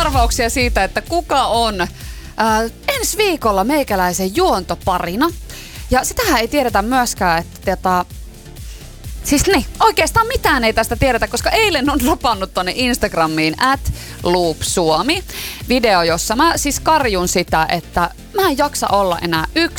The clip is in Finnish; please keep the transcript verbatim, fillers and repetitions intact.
arvauksia siitä, että kuka on äh, ensi viikolla meikäläisen juontoparina. Ja sitähän ei tiedetä myöskään, että tota, siis niin, oikeastaan mitään ei tästä tiedetä, koska eilen on dropannut tonne Instagramiin at Loop Suomi video, jossa mä siis karjun sitä, että mä en jaksa olla enää yksin